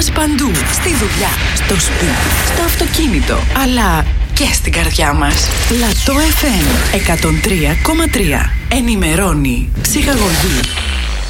μας παντού. Στη δουλειά, στο σπίτι, στο αυτοκίνητο, αλλά και στην καρδιά μας. Λατό FM 103,3. Ενημερώνει, ψυχαγωγεί